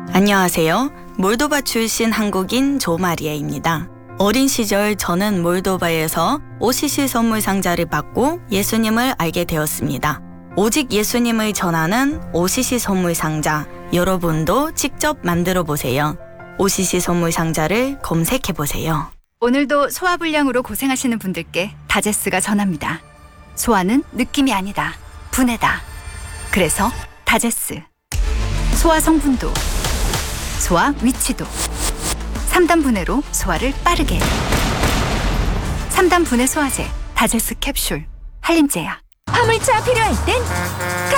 안녕하세요. 몰도바 출신 한국인 조마리아입니다. 어린 시절 저는 몰도바에서 OCC 선물 상자를 받고 예수님을 알게 되었습니다. 오직 예수님을 전하는 OCC 선물 상자, 여러분도 직접 만들어 보세요. OCC 선물 상자를 검색해 보세요. 오늘도 소화불량으로 고생하시는 분들께 다제스가 전합니다. 소화는 느낌이 아니다. 분해다. 그래서 다제스. 소화 성분도, 소화 위치도. 3단 분해로 소화를 빠르게. 3단 분해 소화제 다제스 캡슐 한림제약. 화물차 필요할 땐